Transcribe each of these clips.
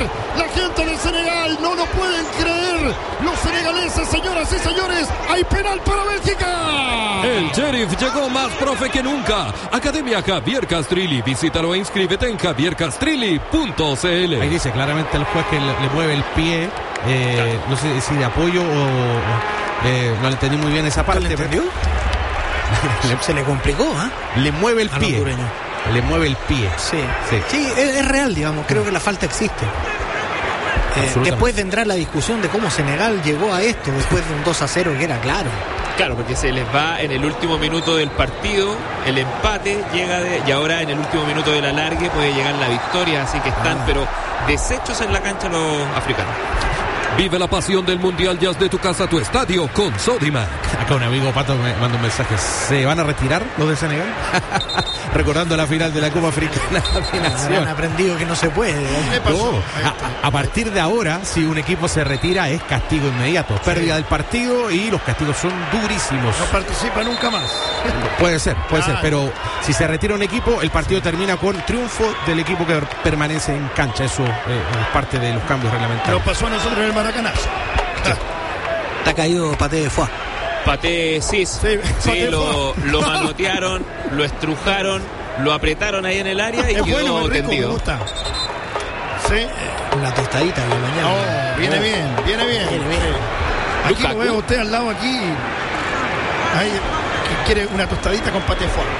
La gente del Senegal no lo pueden creer. Los senegaleses, señoras y señores, hay penal para Bélgica. El Sheriff llegó más profe que nunca. Academia Javier Castrilli. Visítalo e inscríbete en javiercastrilli.cl. Ahí dice claramente el juez que le mueve el pie. No sé si de apoyo o no le entendí muy bien esa parte. ¿Le entendió? Se le complicó, Le mueve el pie. Le mueve el pie. Sí, es real, digamos. Creo que la falta existe. Después vendrá la discusión de cómo Senegal llegó a esto después de un 2-0 que era claro. Claro, porque se les va en el último minuto del partido, el empate llega y ahora en el último minuto del alargue puede llegar la victoria, así que están pero deshechos en la cancha los africanos. Vive la pasión del Mundial Jazz de tu casa a tu estadio con Sodimac. Acá un amigo Pato me manda un mensaje. ¿Se van a retirar los de Senegal? Recordando la final de la Copa Africana. Han aprendido que no se puede. A partir de ahora, si un equipo se retira, es castigo inmediato. Pérdida del partido y los castigos son durísimos. No participa nunca más. Puede ser, pero si se retira un equipo, el partido termina con triunfo del equipo que permanece en cancha. Eso es parte de los cambios reglamentarios. Lo pasó a nosotros en el Maracaná. Está caído Paté de Foix. Paté Cis. Sí, lo manotearon, lo estrujaron, lo apretaron ahí en el área y quedó tendido. Me gusta. Sí. Una tostadita de la mañana. Viene bien. Aquí Lukaku. lo veo usted al lado aquí. Ahí quiere una tostadita con Paté Foix.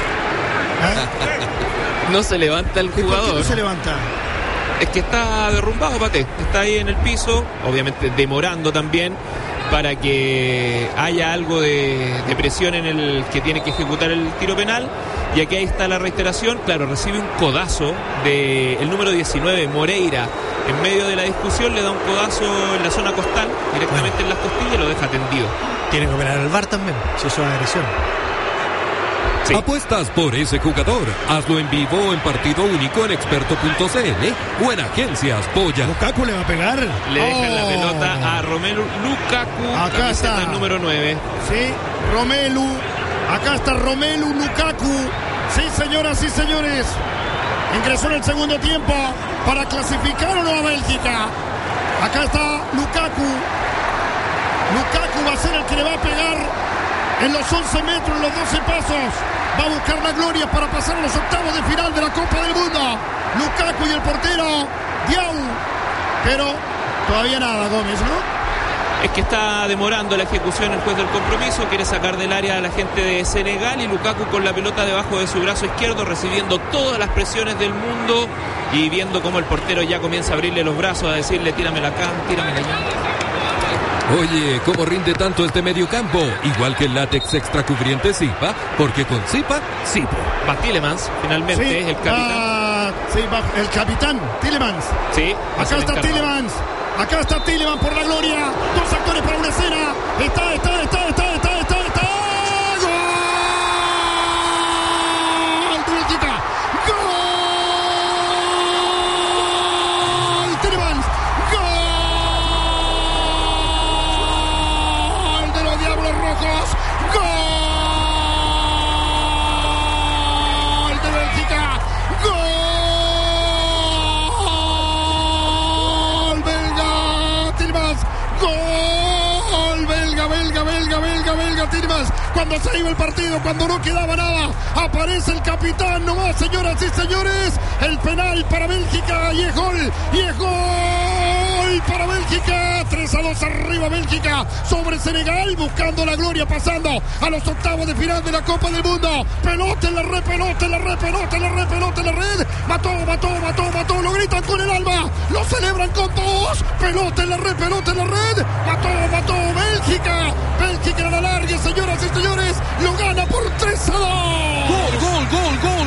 No se levanta el jugador. ¿Por qué no se levanta? Es que está derrumbado Paté, está ahí en el piso, obviamente demorando también para que haya algo de presión en el que tiene que ejecutar el tiro penal. Y aquí ahí está la reiteración, claro, recibe un codazo del número 19, Moreira, en medio de la discusión le da un codazo en la zona costal, directamente en las costillas y lo deja tendido. Tiene que operar al VAR también, si eso es agresión. Sí. Apuestas por ese jugador. Hazlo en vivo o en partido único en experto.cl o en agencias Polla. Lukaku le va a pegar. Le dejan la pelota a Romelu Lukaku, Acá camiseta está. número 9. Sí, Romelu. Acá está Romelu Lukaku. Sí, señoras y señores. Ingresó en el segundo tiempo para clasificar o no a Bélgica. Acá está Lukaku. Lukaku va a ser el que le va a pegar en los 11 metros, en los 12 pasos. Va a buscar la gloria para pasar a los octavos de final de la Copa del Mundo. Lukaku y el portero Diaw. Pero todavía nada, Gómez, ¿no? Es que está demorando la ejecución el juez del compromiso, quiere sacar del área a la gente de Senegal y Lukaku con la pelota debajo de su brazo izquierdo, recibiendo todas las presiones del mundo y viendo cómo el portero ya comienza a abrirle los brazos, a decirle tíramela acá, tíramela allá. Oye, ¿cómo rinde tanto este mediocampo? Igual que el látex extracubriente Zipa, porque con Zipa, Zipo. Va Tielemans, finalmente, es el capitán. Sí, va el capitán, Tielemans. Sí, Acá está Tielemans. Acá está Tielemans por la gloria. Dos actores para una escena. Está. ¡Gol! Bélgica. ¡Gol! Tielemans. ¡Gol de los Diablos Rojos! ¡Gol de Bélgica! ¡Gol belga! Tielemans. ¡Gol belga! Tielemans. Cuando se iba el partido, cuando no quedaba nada, aparece el capitán nomás, señoras y señores. El penal para Bélgica y es gol. Para Bélgica, 3-2 arriba Bélgica sobre Senegal, buscando la gloria, pasando a los octavos de final de la Copa del Mundo. Pelota en la red, pelota en la red. Mató, lo gritan con el alma, lo celebran con todos. Pelota en la red. Mató Bélgica en la larga, señoras y señores, lo gana por 3-2. Gol.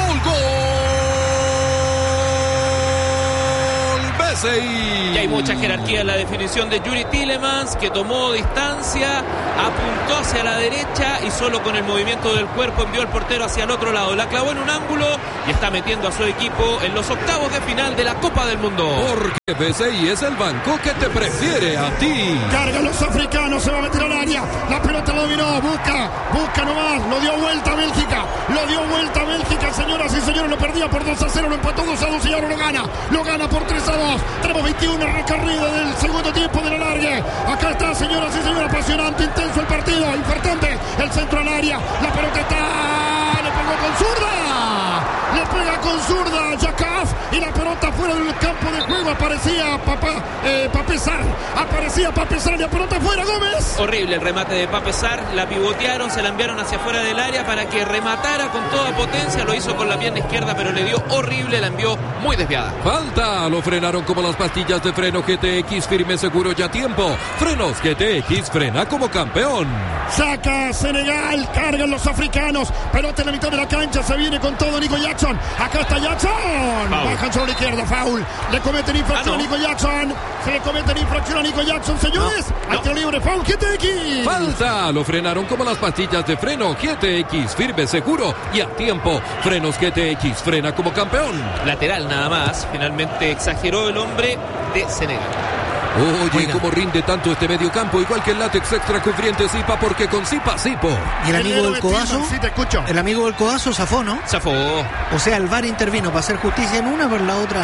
Y hay mucha jerarquía en la definición de Yuri Tielemans, que tomó distancia, apuntó hacia la derecha y solo con el movimiento del cuerpo envió al portero hacia el otro lado. La clavó en un ángulo y está metiendo a su equipo en los octavos de final de la Copa del Mundo. Porque BCI es el banco que te prefiere a ti. Cargan los africanos, se va a meter al área. La pelota lo dominó, busca nomás. Lo dio vuelta Bélgica, señoras y señores. Lo perdía por 2-0, lo empató 2-2 y ahora lo gana por 3-2. 21 recorrido del segundo tiempo de la larga. Acá está, señoras y señores, apasionante, intenso el partido, importante. El centro al área, la pelota está, le pegó con zurda. Le pega con zurda Yakov y la pelota fuera del campo de juego. Aparecía Papesar. Aparecía Papesar y la pelota fuera, Gómez. Horrible el remate de Papesar. La pivotearon, se la enviaron hacia afuera del área para que rematara con toda potencia. Lo hizo con la pierna izquierda, pero le dio horrible. La envió muy desviada. Falta. Lo frenaron como las pastillas de freno GTX. Firme, seguro y a tiempo. Frenos GTX. Frena como campeón. Saca Senegal. Cargan los africanos. Pelota en la mitad de la cancha. Se viene con todo Nico Jackson. Acá está Jackson. Bajan sobre la izquierda. Foul. Le cometen infracción a Nico Jackson. Se le cometen infracción a Nico Jackson, señores. Al tiro libre. Foul. GTX. Falta. Lo frenaron como las pastillas de freno GTX. Firme, seguro y a tiempo. Frenos GTX. Frena como campeón. Lateral nada más. Finalmente exageró el hombre de Senegal. Oye, cómo rinde tanto este mediocampo, igual que el látex extra cubriente Zipa, porque con Zipa, Zipo. Y el amigo del codazo, sí, te escucho. el amigo del codazo zafó, ¿no? Zafó. O sea, el VAR intervino para hacer justicia en una, pero la otra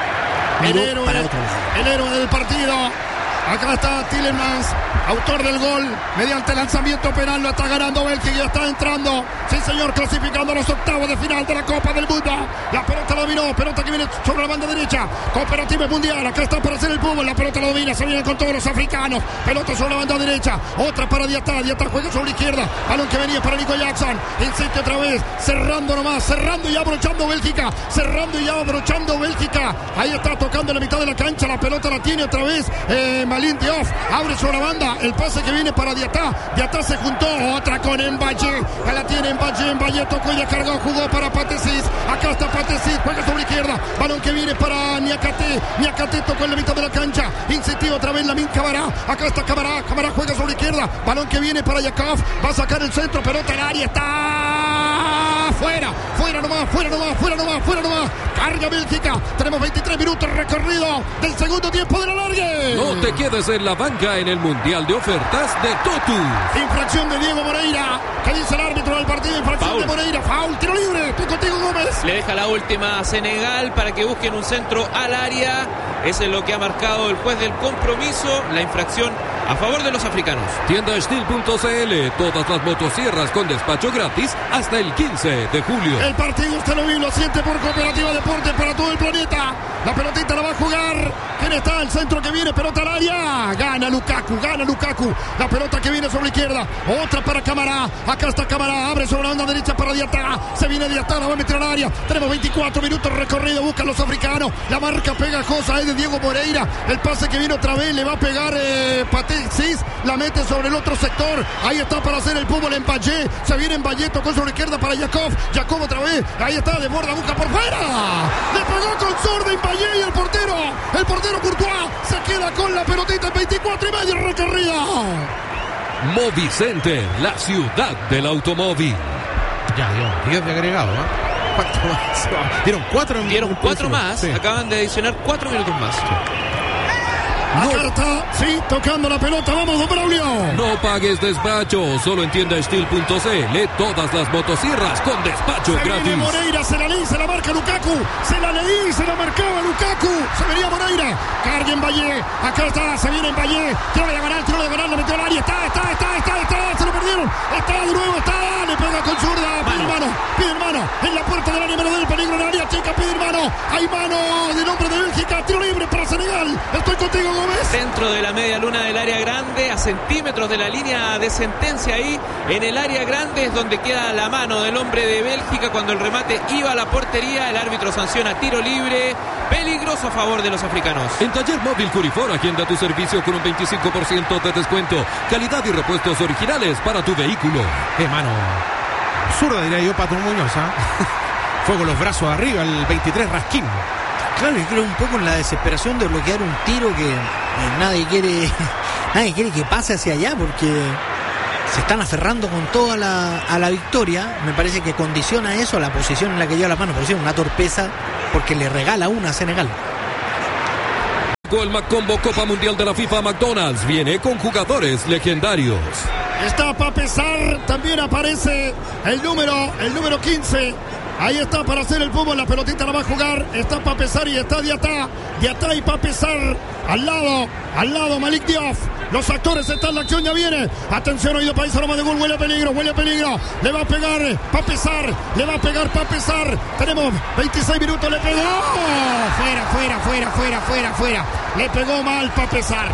miró para otro lado. El héroe del partido. Acá está Tielemans, autor del gol, mediante lanzamiento penal. Lo está ganando Bélgica y está entrando. Sí, señor, clasificando a los octavos de final de la Copa del Mundo. La pelota la dominó, pelota que viene sobre la banda derecha. Cooperativa Mundial, acá está para hacer el fútbol. La pelota la domina, se viene con todos los africanos. Pelota sobre la banda derecha, otra para Diatá. Diatá juega sobre la izquierda. Balón que venía para Nico Jackson. Insiste otra vez, cerrando nomás, cerrando y abrochando Bélgica. Cerrando y abrochando Bélgica. Ahí está tocando en la mitad de la cancha. La pelota la tiene otra vez Malin Diouf. Abre sobre la banda. El pase que viene para Diatá. Diatá se juntó. Otra con Mbaye. La tiene Mbaye. Mbaye tocó y cargó. Jugó para Patesis. Acá está Patesis. Juega sobre la izquierda. Balón que viene para Niakate. Niakate tocó en la mitad de la cancha. Insistió otra vez Lamin Camará. Acá está Camará. Camará juega sobre la izquierda. Balón que viene para Yakov. Va a sacar el centro. Pelota al área. Está fuera. Fuera nomás. Fuera nomás. Fuera nomás. Fuera nomás. Carga Bélgica. Tenemos 23 minutos recorrido del segundo tiempo de la larga. No te quedes en la banca en el Mundial de Ofertas de Totus. Infracción de Diego Moreira. ¿Qué dice el árbitro del partido? Infracción Foul. de Moreira. Foul. Tiro libre. Estoy contigo, Gómez. Le deja la última a Senegal para que busquen un centro al área. Ese es lo que ha marcado el juez del compromiso. La infracción a favor de los africanos. Tienda Steel.cl. Todas las motosierras con despacho gratis hasta el 15 de julio. El partido usted lo vive, lo siente por Cooperativa Deportes para todo el planeta. La pelotita la va a jugar. ¿Quién está? El centro que viene, pelota al área. Gana Lukaku, gana Lukaku. La pelota que viene sobre la izquierda. Otra para Camará. Acá está Camará. Abre sobre la banda derecha para Diatá. Se viene Diatá, la va a meter al área. Tenemos 24 minutos recorrido. Buscan los africanos. La marca pegajosa es de Diego Moreira. El pase que viene otra vez le va a pegar Patesis. La mete sobre el otro sector. Ahí está para hacer el fútbol Mbaye. Se viene Mbaye, tocó sobre la izquierda para Yakov. Yakov otra vez. Ahí está, de borda, busca por fuera. Le pegó con zurda Mbaye y el portero Courtois se queda con la pelotita en 24 y medio recorrido. Movicenter, la ciudad del automóvil. Ya, 10 de agregado, ¿no? ¿Cuánto más? Dieron 4 más. Sí. Acaban de adicionar 4 minutos más. Acá está, sí, tocando la pelota. Vamos, don Braulio. No pagues despacho, solo en tienda Steel.cl. Todas las motosierras con despacho Se viene gratis. Moreira, se la leí, se la marca Lukaku. Se la leí, se la marcaba Lukaku. Se venía Moreira. Carga Mbaye. Acá está, se viene Mbaye. Tiro de diagonal, le metió al área. Está. Se lo perdieron. Está de nuevo, está. Le pega con zurda. Pide mano. En la puerta del área, menos del peligro en el área chica. Pide mano. Hay mano del hombre de Bélgica. Tiro libre para Senegal. Estoy contigo, Gómez. Dentro de la media luna del área grande, a centímetros de la línea de sentencia ahí, en el área grande es donde queda la mano del hombre de Bélgica cuando el remate iba a la portería. El árbitro sanciona tiro libre, peligroso a favor de los africanos. En Taller Móvil Curifor agenda tu servicio con un 25% de descuento. Calidad y repuestos originales para tu vehículo. Mano. Zurda, diría yo, Pato Muñoz, ¿ah? Fue con los brazos arriba, el 23 Raskin. Claro, yo creo un poco en la desesperación de bloquear un tiro que nadie quiere que pase hacia allá, porque se están aferrando con toda a la victoria. Me parece que condiciona eso a la posición en la que lleva la mano. Por decir, una torpeza, porque le regala una a Senegal. El Macombo Copa Mundial de la FIFA McDonald's viene con jugadores legendarios. Está Papesar, también aparece el número 15. Ahí está para hacer el fútbol. La pelotita la va a jugar. Está para pesar y está Diatá y para pesar. Al lado Malik Diop. Los actores están en la acción, ya viene. Atención, oído país, aroma de gol, huele a peligro. Le va a pegar para pesar. Tenemos 26 minutos, le pegó. Fuera. Le pegó mal para pesar.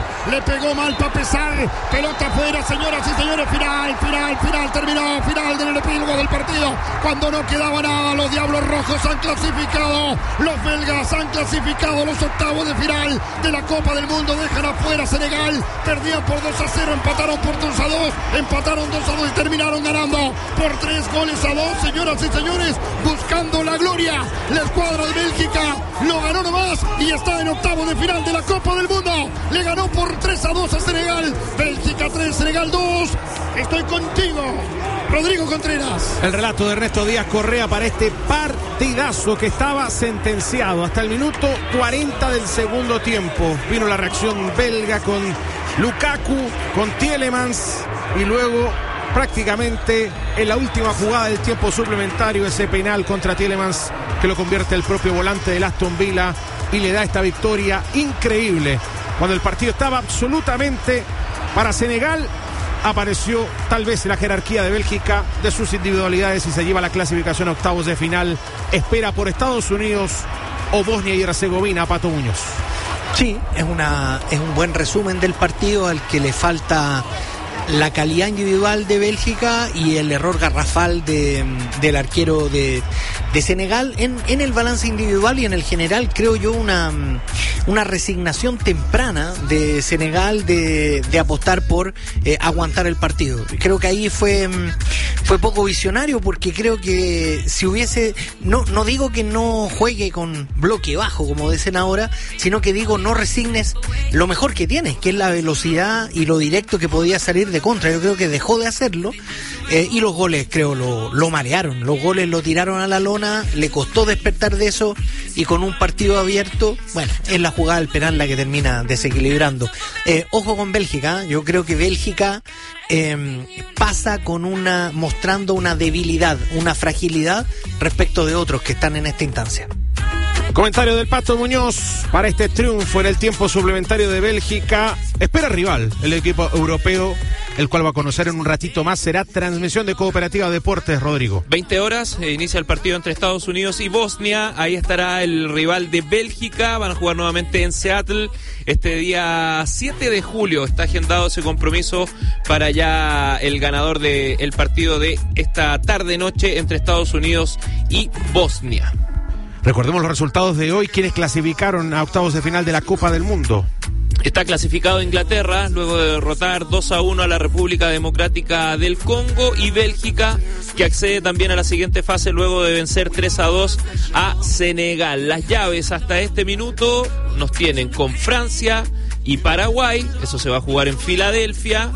Pelota fuera, señoras y señores. Final. Terminó. Final del epílogo del partido. Cuando no quedaba nada, los Diablos Rojos han clasificado. Los belgas han clasificado los octavos de final de la Copa del Mundo. Dejan afuera a Senegal. Perdían por 2-0, empataron por 2-2. Empataron 2-2 y terminaron ganando por 3-2, señoras y señores. Buscando la gloria. La escuadra de Bélgica lo ganó nomás y está en octavos de final de la Copa del Mundo. Le ganó por 3-2 a Senegal. Bélgica 3, Senegal 2. Estoy contigo, Rodrigo Contreras. El relato de Ernesto Díaz Correa para este partidazo que estaba sentenciado hasta el minuto 40 del segundo tiempo. Vino la reacción belga con Lukaku, con Tielemans y luego prácticamente en la última jugada del tiempo suplementario ese penal contra Tielemans que lo convierte el propio volante del Aston Villa y le da esta victoria increíble. Cuando el partido estaba absolutamente para Senegal, apareció tal vez la jerarquía de Bélgica de sus individualidades y se lleva la clasificación a octavos de final. Espera por Estados Unidos o Bosnia y Herzegovina, Pato Muñoz. Sí, es un buen resumen del partido al que le falta la calidad individual de Bélgica y el error garrafal del arquero de Senegal en el balance individual y en el general. Creo yo una resignación temprana de Senegal de apostar por aguantar el partido. Creo que ahí fue poco visionario, porque creo que si hubiese, no digo que no juegue con bloque bajo como dicen ahora, sino que digo no resignes lo mejor que tienes, que es la velocidad y lo directo que podía salir de contra. Yo creo que dejó de hacerlo y los goles creo lo marearon. Los goles lo tiraron a la lona, le costó despertar de eso y con un partido abierto, bueno, es la jugada del penal la que termina desequilibrando. Ojo con Bélgica, yo creo que Bélgica pasa mostrando una debilidad, una fragilidad respecto de otros que están en esta instancia. Comentario del Pato Muñoz para este triunfo en el tiempo suplementario de Bélgica. Espera rival el equipo europeo, el cual va a conocer en un ratito más. Será transmisión de Cooperativa Deportes, Rodrigo. 20 horas, inicia el partido entre Estados Unidos y Bosnia. Ahí estará el rival de Bélgica. Van a jugar nuevamente en Seattle. Este día 7 de julio está agendado ese compromiso para ya el ganador del partido de esta tarde-noche entre Estados Unidos y Bosnia. Recordemos los resultados de hoy, quienes clasificaron a octavos de final de la Copa del Mundo. Está clasificado Inglaterra luego de derrotar 2-1 a la República Democrática del Congo, y Bélgica, que accede también a la siguiente fase luego de vencer 3-2 a Senegal. Las llaves hasta este minuto nos tienen con Francia y Paraguay, eso se va a jugar en Filadelfia,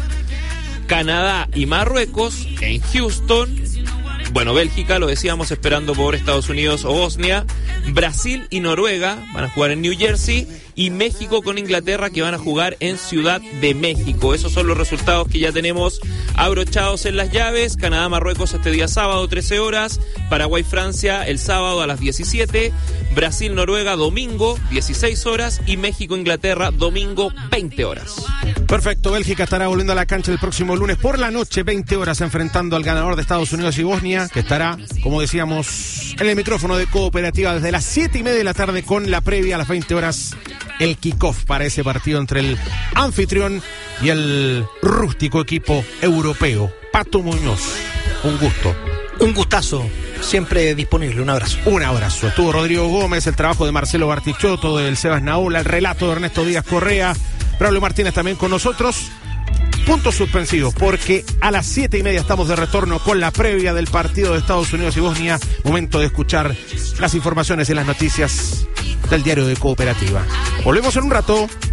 Canadá y Marruecos en Houston. Bueno, Bélgica, lo decíamos, esperando por Estados Unidos o Bosnia. Brasil y Noruega van a jugar en New Jersey. Y México con Inglaterra, que van a jugar en Ciudad de México. Esos son los resultados que ya tenemos abrochados en las llaves. Canadá-Marruecos este día sábado, 13 horas. Paraguay-Francia el sábado a las 17. Brasil-Noruega domingo, 16 horas. Y México-Inglaterra domingo, 20 horas. Perfecto, Bélgica estará volviendo a la cancha el próximo lunes por la noche, 20 horas, enfrentando al ganador de Estados Unidos y Bosnia, que estará, como decíamos, en el micrófono de Cooperativa desde las 7:30 de la tarde con la previa a las 20 horas. El kickoff para ese partido entre el anfitrión y el rústico equipo europeo. Pato Muñoz, un gusto. Un gustazo, siempre disponible, un abrazo. Un abrazo. Estuvo Rodrigo Gómez, el trabajo de Marcelo Bartichotto, del Sebas Naola, el relato de Ernesto Díaz Correa, Braulio Martínez también con nosotros. Puntos suspensivos, porque a las 7:30 estamos de retorno con la previa del partido de Estados Unidos y Bosnia. Momento de escuchar las informaciones y las noticias del diario de Cooperativa. Volvemos en un rato.